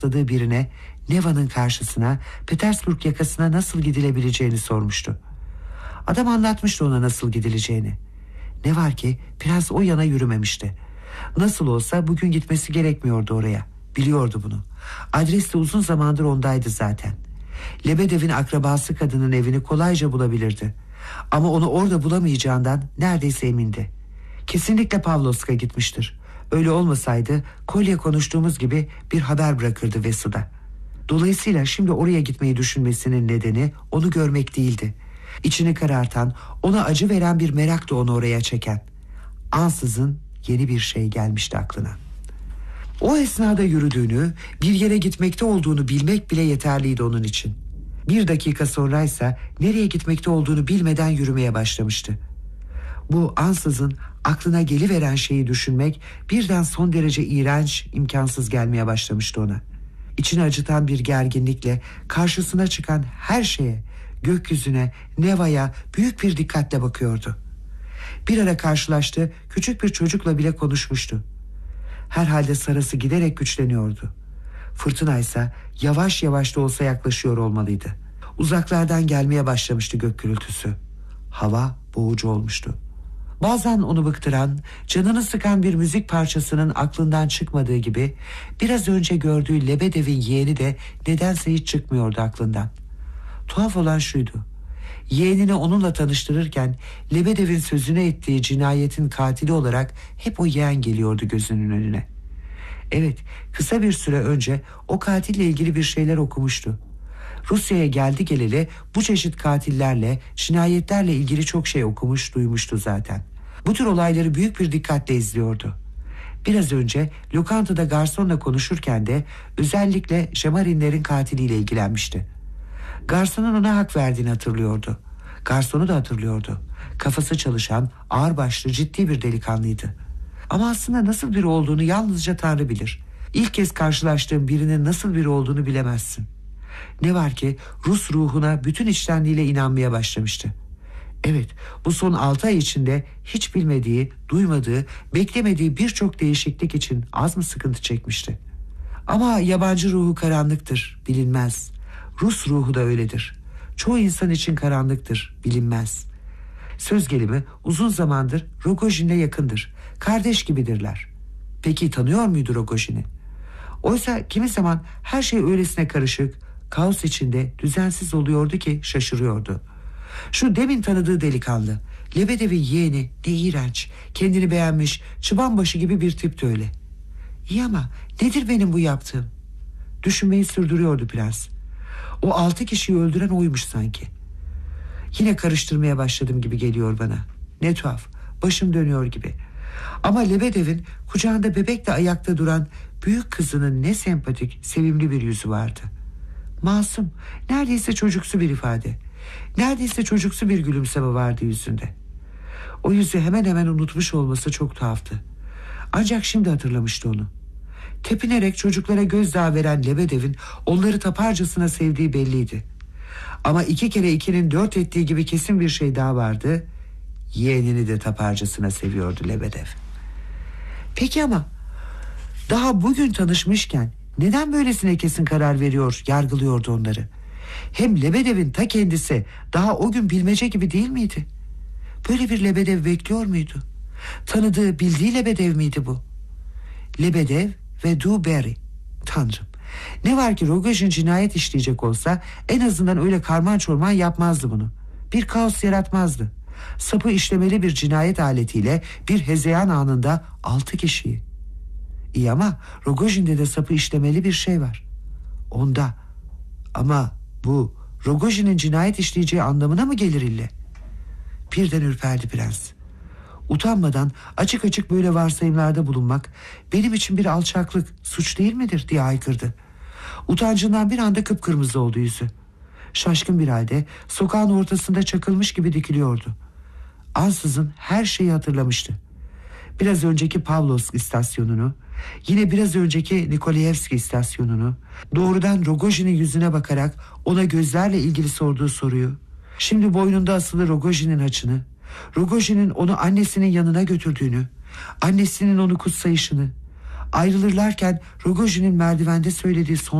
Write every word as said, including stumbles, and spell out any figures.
rastladığı birine Neva'nın karşısına, Petersburg yakasına nasıl gidilebileceğini sormuştu. Adam anlatmıştı ona nasıl gidileceğini. Ne var ki prens o yana yürümemişti. Nasıl olsa bugün gitmesi gerekmiyordu oraya. Biliyordu bunu. Adres de uzun zamandır ondaydı zaten. Lebedev'in akrabası kadının evini kolayca bulabilirdi. Ama onu orada bulamayacağından neredeyse emindi. Kesinlikle Pavlovsk'a gitmiştir. Öyle olmasaydı Kolya konuştuğumuz gibi bir haber bırakırdı Vesu'da. Dolayısıyla şimdi oraya gitmeyi düşünmesinin nedeni onu görmek değildi. İçini karartan, ona acı veren bir merak da onu oraya çeken. Ansızın yeni bir şey gelmişti aklına. O esnada yürüdüğünü, bir yere gitmekte olduğunu bilmek bile yeterliydi onun için. Bir dakika sonraysa nereye gitmekte olduğunu bilmeden yürümeye başlamıştı. Bu ansızın aklına geliveren şeyi düşünmek birden son derece iğrenç, imkansız gelmeye başlamıştı ona. İçini acıtan bir gerginlikle karşısına çıkan her şeye, gökyüzüne, Neva'ya büyük bir dikkatle bakıyordu. Bir ara karşılaştı, küçük bir çocukla bile konuşmuştu. Herhalde sarası giderek güçleniyordu. Fırtına ise yavaş yavaş da olsa yaklaşıyor olmalıydı. Uzaklardan gelmeye başlamıştı gök gürültüsü. Hava boğucu olmuştu. Bazen onu bıktıran, canını sıkan bir müzik parçasının aklından çıkmadığı gibi biraz önce gördüğü Lebedev'in yeğeni de nedense hiç çıkmıyordu aklından. Tuhaf olan şuydu: yeğenini onunla tanıştırırken Lebedev'in sözüne ettiği cinayetin katili olarak hep o yeğen geliyordu gözünün önüne. Evet, kısa bir süre önce o katille ilgili bir şeyler okumuştu. Rusya'ya geldi geleli bu çeşit katillerle, cinayetlerle ilgili çok şey okumuş, duymuştu zaten. Bu tür olayları büyük bir dikkatle izliyordu. Biraz önce lokantada garsonla konuşurken de özellikle Şamarinlerin katiliyle ilgilenmişti. Garsonun ona hak verdiğini hatırlıyordu. Garsonu da hatırlıyordu. Kafası çalışan, ağırbaşlı, ciddi bir delikanlıydı. Ama aslında nasıl biri olduğunu yalnızca Tanrı bilir. İlk kez karşılaştığın birinin nasıl biri olduğunu bilemezsin. Ne var ki Rus ruhuna bütün içtenliğiyle inanmaya başlamıştı. Evet, bu son altı ay içinde hiç bilmediği, duymadığı, beklemediği birçok değişiklik için az mı sıkıntı çekmişti? Ama yabancı ruhu karanlıktır, bilinmez. Rus ruhu da öyledir. Çoğu insan için karanlıktır, bilinmez. Söz gelimi uzun zamandır Rogojin'le yakındır. Kardeş gibidirler. Peki tanıyor muydu Rogojin'i? Oysa kimi zaman her şey öylesine karışık, kaos içinde düzensiz oluyordu ki şaşırıyordu. Şu demin tanıdığı delikanlı, Lebedev'in yeğeni, ne iğrenç, kendini beğenmiş, çıbanbaşı gibi bir tipti öyle. İyi ama nedir benim bu yaptığım? Düşünmeyi sürdürüyordu prens. O altı kişiyi öldüren oymuş sanki. Yine karıştırmaya başladım gibi geliyor bana. Ne tuhaf, başım dönüyor gibi. Ama Lebedev'in kucağında bebekle ayakta duran büyük kızının ne sempatik, sevimli bir yüzü vardı. Masum, neredeyse çocuksu bir ifade. Neredeyse çocuksu bir gülümseme vardı yüzünde. O yüzü hemen hemen unutmuş olması çok tuhaftı. Ancak şimdi hatırlamıştı onu. Tepinerek çocuklara gözdağı veren Lebedev'in onları taparcasına sevdiği belliydi. Ama iki kere ikinin dört ettiği gibi kesin bir şey daha vardı. Yeğenini de taparcasına seviyordu Lebedev. Peki ama daha bugün tanışmışken neden böylesine kesin karar veriyor, yargılıyordu onları? Hem Lebedev'in ta kendisi daha o gün bilmece gibi değil miydi? Böyle bir Lebedev bekliyor muydu? Tanıdığı, bildiği Lebedev miydi bu? Lebedev ve Dubarry. Tanrım, ne var ki Rogojin cinayet işleyecek olsa en azından öyle karman çorman yapmazdı bunu. Bir kaos yaratmazdı. Sapı işlemeli bir cinayet aletiyle bir hezeyan anında altı kişiyi. İyi ama Rogojin'de de sapı işlemeli bir şey var. Onda. Ama bu Rogojin'in cinayet işleyeceği anlamına mı gelir ille? Birden ürperdi prens. Utanmadan açık açık böyle varsayımlarda bulunmak benim için bir alçaklık, suç değil midir diye haykırdı. Utancından bir anda kıpkırmızı oldu yüzü. Şaşkın bir halde sokağın ortasında çakılmış gibi dikiliyordu. Ansızın her şeyi hatırlamıştı. Biraz önceki Pavlovsk istasyonunu, yine biraz önceki Nikolayevski istasyonunu, doğrudan Rogojin'in yüzüne bakarak ona gözlerle ilgili sorduğu soruyu, şimdi boynunda asılı Rogojin'in haçını, Rogojin'in onu annesinin yanına götürdüğünü, annesinin onu kutsayışını, Ayrılırlarken Rogojin'in merdivende söylediği son